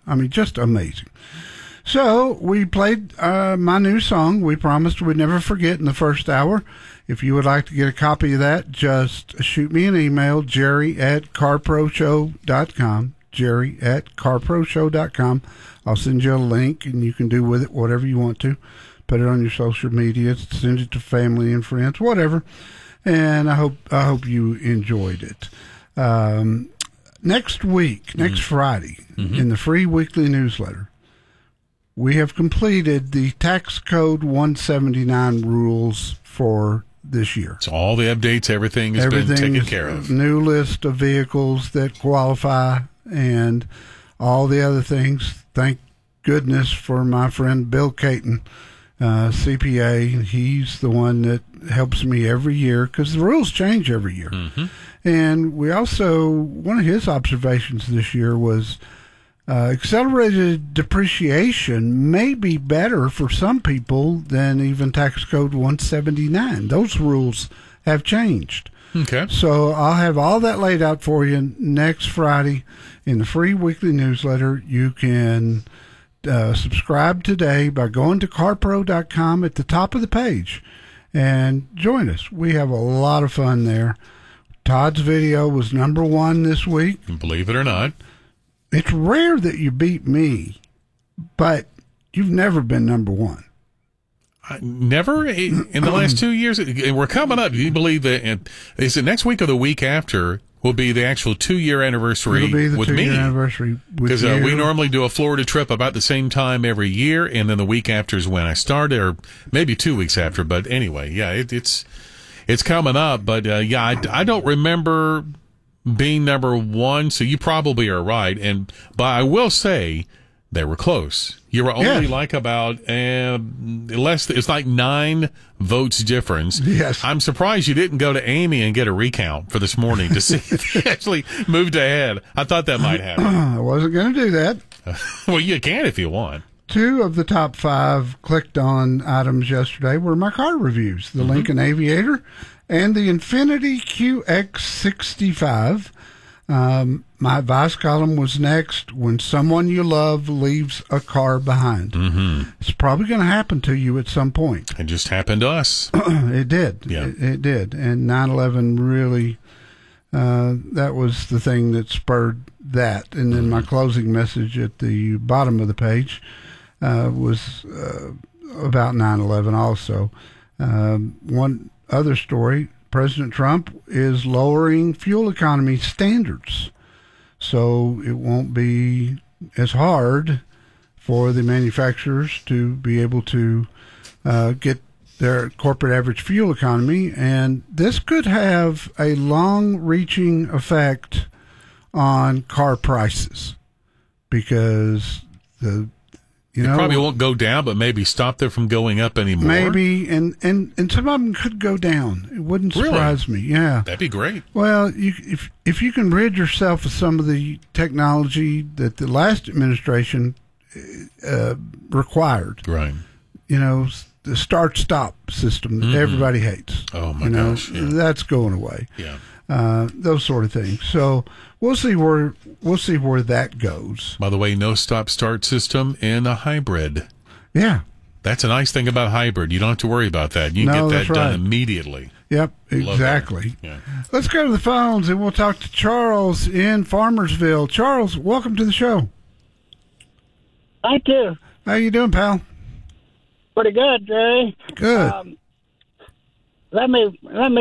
I mean, just amazing. So we played my new song, We Promised We'd Never Forget, in the first hour. If you would like to get a copy of that, just shoot me an email, jerry@carproshow.com, jerry@carproshow.com. I'll send you a link, and you can do with it whatever you want to. Put it on your social media, send it to family and friends, whatever. And I hope you enjoyed it. Next week, next Friday, in the free weekly newsletter, we have completed the tax code 179 rules for this year. So all the updates, everything has been taken care of. New list of vehicles that qualify and all the other things. Thank goodness for my friend Bill Caton, CPA. He's the one that helps me every year because the rules change every year. And we also, one of his observations this year was accelerated depreciation may be better for some people than even tax code 179. Those rules have changed. Okay. So I'll have all that laid out for you next Friday in the free weekly newsletter. You can subscribe today by going to carpro.com at the top of the page and join us. We have a lot of fun there. Todd's video was number 1 this week. Believe it or not. It's rare that you beat me, but you've never been number 1. Never in the last 2 years. We're coming up. Do you believe that? Is it next week or the week after will be the actual 2-year anniversary It'll be the with 2-year me? Anniversary because we normally do a Florida trip about the same time every year, and then the week after is when I started, or maybe 2 weeks after. But anyway, yeah, it's coming up. But I don't remember being number 1, so you probably are right. But I will say they were close. You were only like about less. It's like 9 votes difference. Yes. I'm surprised you didn't go to Amy and get a recount for this morning to see if you actually moved ahead. I thought that might happen. I wasn't going to do that. Well, you can if you want. 2 of the top 5 clicked on items yesterday were my car reviews: the Lincoln Aviator and the Infiniti QX65. My advice column was next: when someone you love leaves a car behind. It's probably going to happen to you at some point. It just happened to us. It did. Yeah. It did. And 9/11 really, that was the thing that spurred that. And then my closing message at the bottom of the page was about 9/11 also. One other story: President Trump is lowering fuel economy standards, so it won't be as hard for the manufacturers to be able to get their corporate average fuel economy, and this could have a long-reaching effect on car prices because it probably won't go down, but maybe stop them from going up anymore. Maybe, and some of them could go down. It wouldn't surprise me. Yeah, that'd be great. Well, if you can rid yourself of some of the technology that the last administration required, right? The start-stop system that everybody hates. Oh my gosh, that's going away. Yeah. Those sort of things. So we'll see where that goes. By the way, no stop-start system in a hybrid. Yeah, that's a nice thing about hybrid. You don't have to worry about that. You can get that done immediately. Yep, exactly. Yeah. Let's go to the phones and we'll talk to Charles in Farmersville. Charles, welcome to the show. Thank you. How you doing, pal? Pretty good, Jay. Good. Let me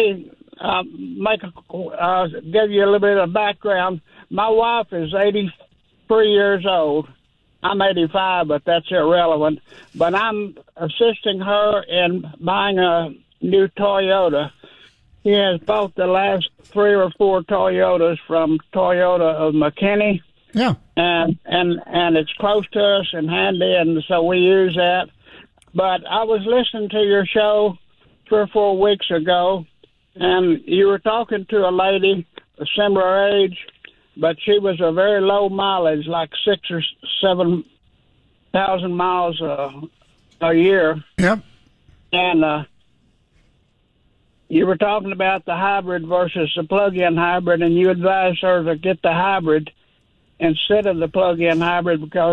give you a little bit of background. My wife is 83 years old. I'm 85, but that's irrelevant. But I'm assisting her in buying a new Toyota. He has bought the last 3 or 4 Toyotas from Toyota of McKinney. Yeah. And it's close to us and handy, and so we use that. But I was listening to your show 3 or 4 weeks ago, and you were talking to a lady a similar age, but she was a very low mileage, like 6,000 or 7,000 miles a year. Yep. And you were talking about the hybrid versus the plug-in hybrid, and you advised her to get the hybrid instead of the plug-in hybrid because